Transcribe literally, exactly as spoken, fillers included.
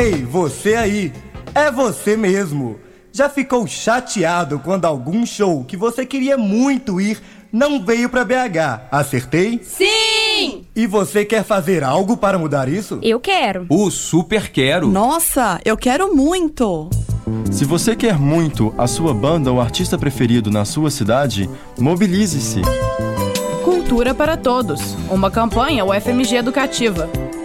Ei, você aí! É você mesmo! Já ficou chateado quando algum show que você queria muito ir não veio pra B H? Acertei? Sim! E você quer fazer algo para mudar isso? Eu quero. O super quero! Nossa, eu quero muito! Se você quer muito a sua banda ou artista preferido na sua cidade, mobilize-se. Cultura para Todos, uma campanha U F M G educativa.